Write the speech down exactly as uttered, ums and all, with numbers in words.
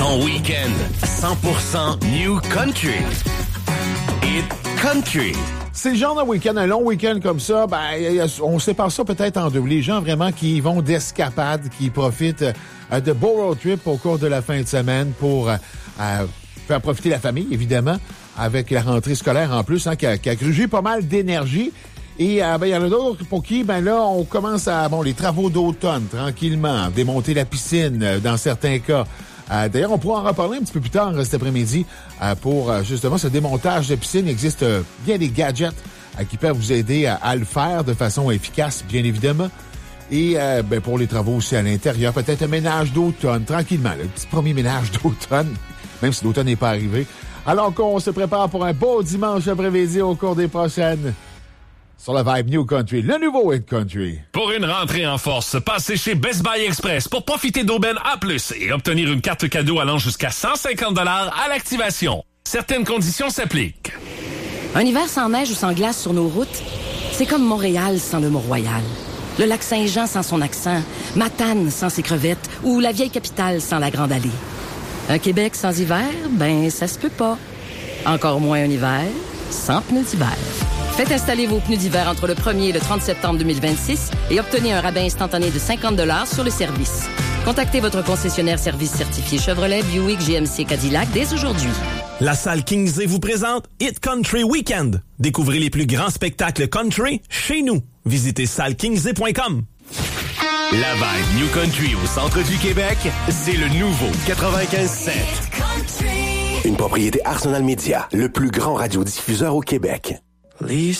Ton week-end cent pour cent New Country. Hit Country. C'est le genre de week-end, un long week-end comme ça, ben, on sépare ça peut-être en deux. Les gens vraiment qui vont d'escapade, qui profitent euh, de beaux road trips au cours de la fin de semaine pour euh, euh, faire profiter la famille, évidemment, avec la rentrée scolaire en plus, hein, qui a, qui a grugé pas mal d'énergie. Et euh, ben, il y en a d'autres pour qui, ben là, on commence à, bon, les travaux d'automne, tranquillement, démonter la piscine euh, dans certains cas. Euh, d'ailleurs, on pourra en reparler un petit peu plus tard cet après-midi euh, pour euh, justement ce démontage de piscine. Il existe euh, bien des gadgets euh, qui peuvent vous aider à, à le faire de façon efficace, bien évidemment. Et euh, ben, pour les travaux aussi à l'intérieur, peut-être un ménage d'automne, tranquillement, le petit premier ménage d'automne, même si l'automne n'est pas arrivé. Alors qu'on se prépare pour un beau dimanche après-midi au cours des prochaines. Sur la vibe New Country, le nouveau Hit Country. Pour une rentrée en force, passez chez Best Buy Express pour profiter d'aubaines A plus, et obtenir une carte cadeau allant jusqu'à cent cinquante dollars à l'activation. Certaines conditions s'appliquent. Un hiver sans neige ou sans glace sur nos routes, c'est comme Montréal sans le Mont-Royal. Le lac Saint-Jean sans son accent, Matane sans ses crevettes ou la vieille capitale sans la Grande Allée. Un Québec sans hiver, ben ça se peut pas. Encore moins un hiver sans pneus d'hiver. Faites installer vos pneus d'hiver entre le premier et le trente septembre deux mille vingt-six et obtenez un rabais instantané de cinquante dollars sur le service. Contactez votre concessionnaire service certifié Chevrolet, Buick, G M C, Cadillac dès aujourd'hui. La salle Kingsley vous présente Hit Country Weekend. Découvrez les plus grands spectacles country chez nous. Visitez salle kingsley point com. La vibe New Country au centre du Québec, c'est le nouveau quatre-vingt-quinze sept. Une propriété Arsenal Media, le plus grand radiodiffuseur au Québec. Lisa.